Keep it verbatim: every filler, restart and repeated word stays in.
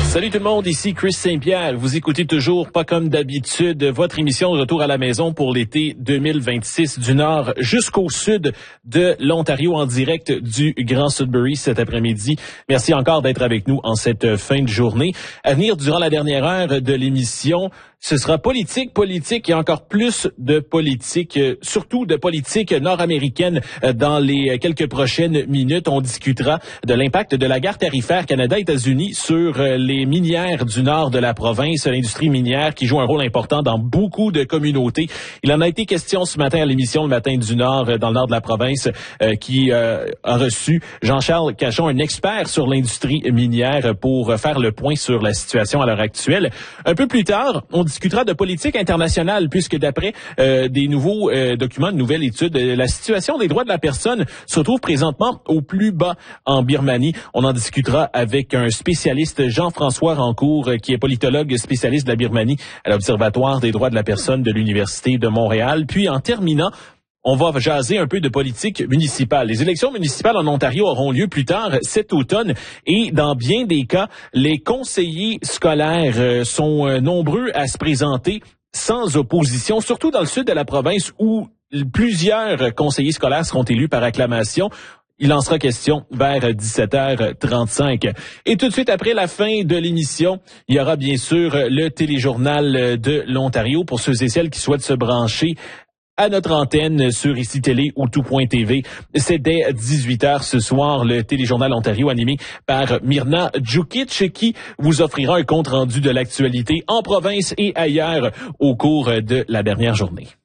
Salut tout le monde, ici Chris Saint-Pierre. Vous écoutez toujours, pas comme d'habitude, votre émission de retour à la maison pour l'été deux mille vingt-six du nord jusqu'au sud de l'Ontario en direct du Grand Sudbury cet après-midi. Merci encore d'être avec nous en cette fin de journée. À venir durant la dernière heure de l'émission, ce sera politique, politique et encore plus de politique, surtout de politique nord-américaine dans les quelques prochaines minutes. On discutera de l'impact de la guerre tarifaire Canada-États-Unis sur les minières du nord de la province, l'industrie minière qui joue un rôle important dans beaucoup de communautés. Il en a été question ce matin à l'émission Le Matin du Nord, dans le nord de la province, euh, qui euh, a reçu Jean-Charles Cachon, un expert sur l'industrie minière, pour faire le point sur la situation à l'heure actuelle. Un peu plus tard, on discutera de politique internationale, puisque d'après euh, des nouveaux euh, documents, de nouvelles études, euh, la situation des droits de la personne se trouve présentement au plus bas en Birmanie. On en discutera avec un spécialiste, Jean-François Rancourt, euh, qui est politologue spécialiste de la Birmanie à l'Observatoire des droits de la personne de l'Université de Montréal. Puis en terminant, on va jaser un peu de politique municipale. Les élections municipales en Ontario auront lieu plus tard cet automne et dans bien des cas, les conseillers scolaires sont nombreux à se présenter sans opposition, surtout dans le sud de la province où plusieurs conseillers scolaires seront élus par acclamation. Il en sera question vers dix-sept heures trente-cinq. Et tout de suite après la fin de l'émission, il y aura bien sûr le téléjournal de l'Ontario pour ceux et celles qui souhaitent se brancher à notre antenne sur Ici Télé ou tout point T V. C'est dès dix-huit heures ce soir, le téléjournal Ontario animé par Myrna Djukic qui vous offrira un compte rendu de l'actualité en province et ailleurs au cours de la dernière journée.